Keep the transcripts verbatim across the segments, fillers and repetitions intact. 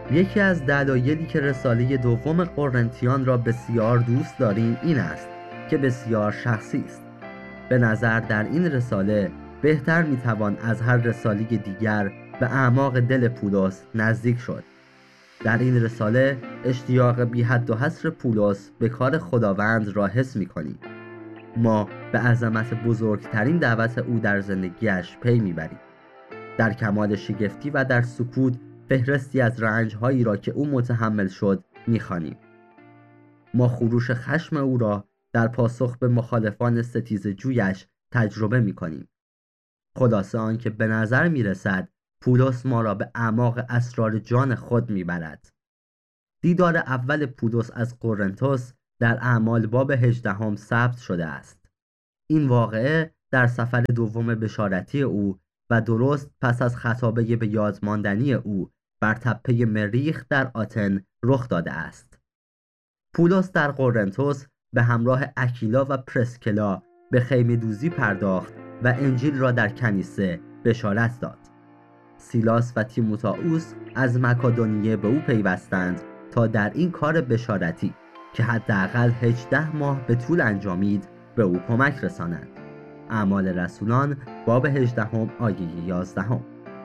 یکی از دلایلی که رساله دوم قرنتیان را بسیار دوست داریم این است که بسیار شخصی است. به نظر در این رساله بهتر میتوان از هر رساله دیگر به اعماق دل پولس نزدیک شد. در این رساله اشتیاق بی حد و حصر پولس به کار خداوند را حس می‌کنیم. ما به عظمت بزرگترین دعوت او در زندگیش پی میبریم. در کمال شگفتی و در سکوت فهرستی از رنج‌هایی را که او متحمل شد می‌خوانیم. ما خروش خشم او را در پاسخ به مخالفان ستیزجویش تجربه می‌کنیم. خلاصه آن که به نظر می‌رسد پولس ما را به اعماق اسرار جان خود می‌برد. دیدار اول پولس از قرنتس در اعمال باب هجدهم ثبت شده است. این واقعه در سفر دوم بشارتی او و درست پس از خطابه به یادماندنی او بر تپه مریخ در آتن رخ داده است. پولس در قرنتس به همراه اکیلا و پرسکلا به خیمه دوزی پرداخت و انجیل را در کنیسه بشارت داد. سیلاس و تیموتائوس از مکدونیه به او پیوستند تا در این کار بشارتی که حداقل هجده ماه به طول انجامید به او کمک رسانند. اعمال رسولان باب هجدهم آیه یازدهم.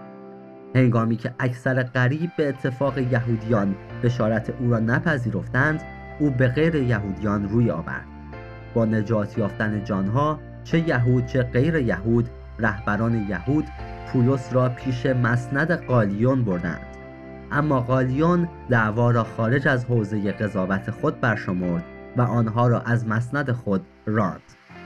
هنگامی که اکثر غریب به اتفاق یهودیان بشارت او را نپذیرفتند، او به غیر یهودیان روی آورد. با نجات یافتن جانها چه یهود چه غیر یهود، رهبران یهود پولس را پیش مسند قالیون بردند. اما قالیون دعوا را خارج از حوزه قضاوت خود برشمرد و آنها را از مسند خود راند.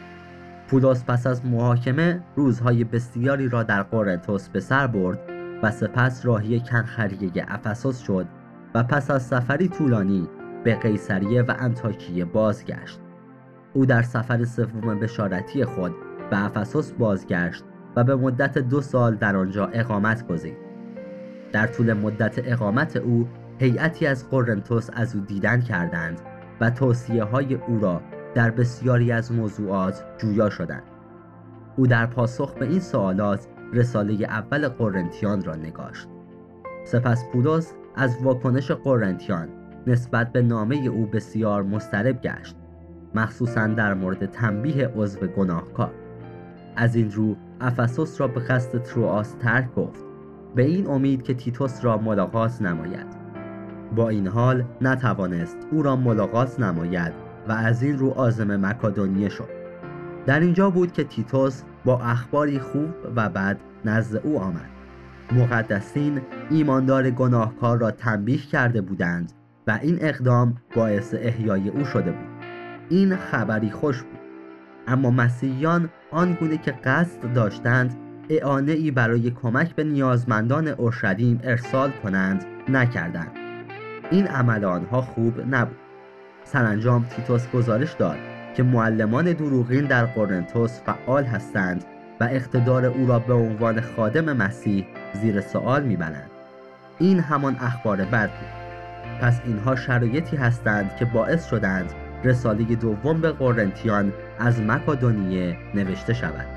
پولس پس از محاکمه روزهای بسیاری را در قرنتس به سر برد و سپس راهی کنخریه افسوس شد و پس از سفری طولانی به قیصریه و انطاکیه بازگشت. او در سفر سوم بشارتی خود به افسوس بازگشت و به مدت دو سال در آنجا اقامت گزید. در طول مدت اقامت او هیئتی از قرنتس از او دیدن کردند و توصیه های او را در بسیاری از موضوعات جویا شدند. او در پاسخ به این سوالات رساله اول قرنتیان را نگاشت. سپس پولس از واکنش قرنتیان نسبت به نامه او بسیار مضطرب گشت، مخصوصاً در مورد تنبیه عضو گناهکار. از این رو افسوس را به قصد تروآس ترک گفت، به این امید که تیتوس را ملاقات نماید. با این حال نتوانست او را ملاقات نماید و از این رو عازم مکدونیه شد. در اینجا بود که تیتوس با اخباری خوب و بد نزد او آمد. مقدسین ایماندار گناهکار را تنبیه کرده بودند و این اقدام باعث احیای او شده بود. این خبری خوش بود. اما مسیحیان آنگونه که قصد داشتند اعانه‌ای برای کمک به نیازمندان اورشلیم ارسال کنند نکردند. این عمل آنها خوب نبود. سرانجام تیتوس گزارش داد که معلمان دروغین در قرنتس فعال هستند و اقتدار او را به عنوان خادم مسیح زیر سوال می‌برند. این همان اخبار بد بود. پس اینها شرایطی هستند که باعث شدند رساله دوم به قرنتیان از مکدونیه نوشته شود.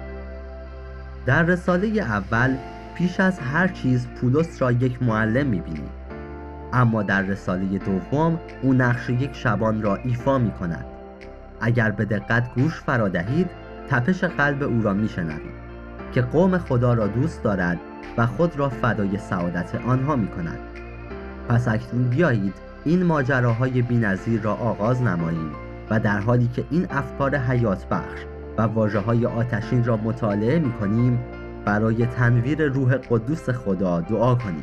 در رساله اول پیش از هر چیز پولس را یک معلم می‌بینیم، اما در رساله دوم او نقش یک شبان را ایفا می‌کند. اگر به دقت گوش فرا دهید تپش قلب او را می‌شنوید که قوم خدا را دوست دارد و خود را فدای سعادت آنها می‌کند. پس اکنون بیایید این ماجراهای بی‌نظیر را آغاز نماییم و در حالی که این افکار حیات بخش و واژه‌های آتشین را مطالعه می‌کنیم برای تنویر روح قدوس خدا دعا کنیم.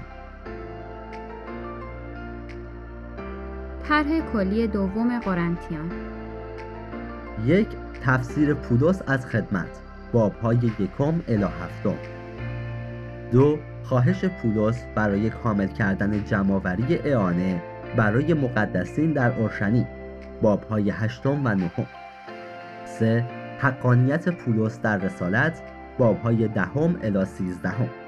طرح کلی دوم قرنتیان. یک، تفسیر پولس از خدمت، باب‌های یکم الی هفتم. دو، خواهش پولس برای کامل کردن جمع‌آوری اعانه برای مقدسین در اورشلیم، باب‌های هشتم و نهم. سه، حقانیت پولس در رسالت، باب‌های دهم الی سیزدهم.